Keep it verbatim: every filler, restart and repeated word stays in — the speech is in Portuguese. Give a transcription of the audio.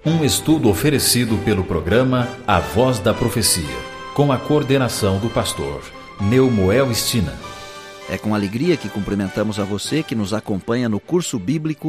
Um estudo oferecido pelo programa A Voz da Profecia, com a coordenação do pastor Neumoel Stina. É com alegria que cumprimentamos a você que nos acompanha no curso bíblico